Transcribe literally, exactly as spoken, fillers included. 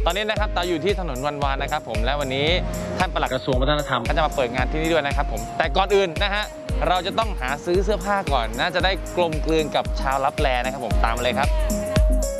ตอนนี้นะครับเราอยู่ที่ถนนวันวานนะครับผมและวันนี้ท่านปลัดกระทรวงวัฒนธรรมก็จะมาเปิดงานที่นี่ด้วยนะครับผมแต่ก่อนอื่นนะฮะเราจะต้องหาซื้อเสื้อผ้าก่อนน่าจะได้กลมกลืนกับชาวลับแลนะครับผมตามมาเลยครับ